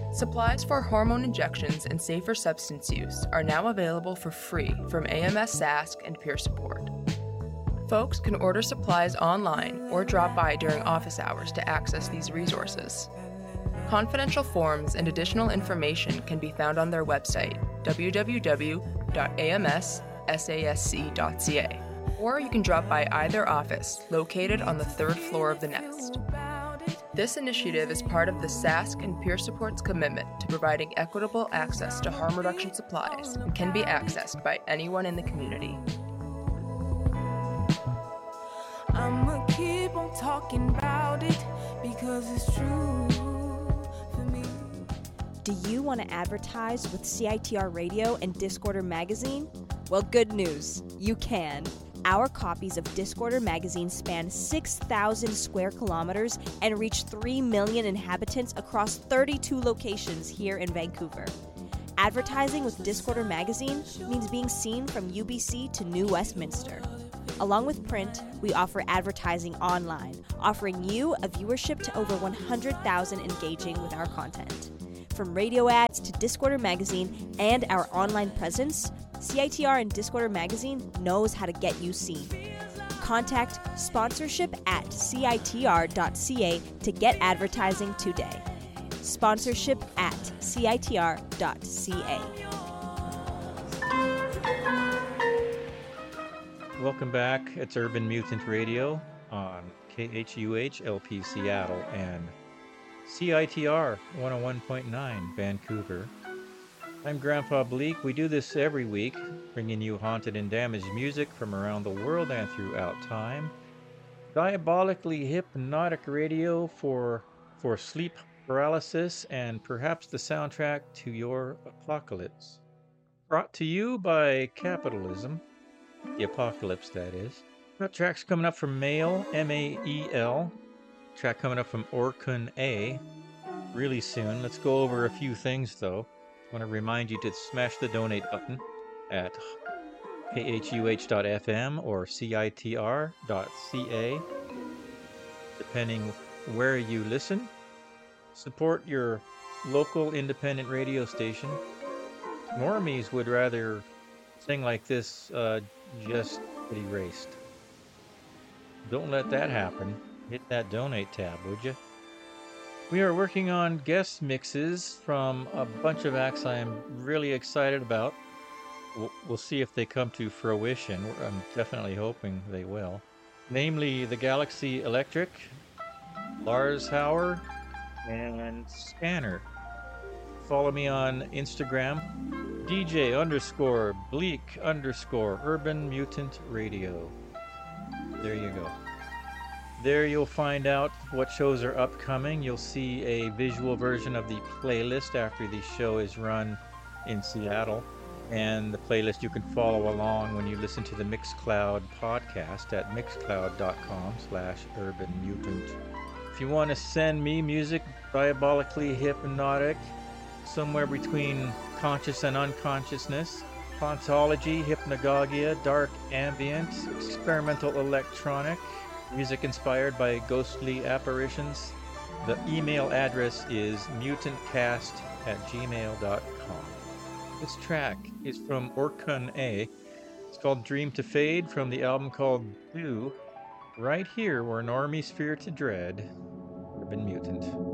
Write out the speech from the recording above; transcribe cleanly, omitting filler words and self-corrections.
Supplies for hormone injections and safer substance use are now available for free from AMS SASC and peer support. Folks can order supplies online or drop by during office hours to access these resources. Confidential forms and additional information can be found on their website, www.amssasc.ca, or you can drop by either office located on the third floor of the Nest. This initiative is part of the SASC and Peer Support's commitment to providing equitable access to harm reduction supplies and can be accessed by anyone in the community. I'ma keep on talking about it because it's true for me. Do you want to advertise with CITR Radio and Discorder Magazine? Well, good news, you can. Our copies of Discorder Magazine span 6,000 square kilometers and reach 3 million inhabitants across 32 locations here in Vancouver. Advertising with Discorder Magazine means being seen from UBC to New Westminster. Along with print, we offer advertising online, offering you a viewership to over 100,000 engaging with our content. From radio ads to Discorder Magazine and our online presence, CITR and Discorder Magazine knows how to get you seen. Contact sponsorship at citr.ca to get advertising today. Sponsorship at citr.ca. Welcome back. It's Urban Mutant Radio on KHUH LP Seattle and CITR 101.9 Vancouver. I'm Grandpa Bleak. We do this every week, bringing you haunted and damaged music from around the world and throughout time. Diabolically hypnotic radio for sleep paralysis and perhaps the soundtrack to your apocalypse. Brought to you by capitalism. The apocalypse, that is. Got tracks coming up from Mael, M-A-E-L. Track coming up from Orkun A. Really soon. Let's go over a few things, though. I want to remind you to smash the donate button at khuh.fm or citr.ca, depending where you listen. Support your local independent radio station. Normies would rather sing like this, just get erased. Don't let that happen. Hit that donate tab, would you? We are working on guest mixes from a bunch of acts I am really excited about. We'll see if they come to fruition. I'm definitely hoping they will. Namely, the Galaxy Electric, Lars Hauer, and Scanner. Follow me on Instagram, DJ_Bleak_Urban Mutant Radio. There you go. There you'll find out what shows are upcoming. You'll see a visual version of the playlist after the show is run in Seattle. And the playlist you can follow along when you listen to the Mixcloud podcast at mixcloud.com/urbanmutant. If you want to send me music, diabolically hypnotic, somewhere between conscious and unconsciousness, hauntology, hypnagogia, dark ambient, experimental electronic, music inspired by ghostly apparitions. The email address is mutantcast@gmail.com. This track is from Orkun A. It's called Dream to Fade from the album called Blue. Right here where normies fear to dread. Urban Mutant.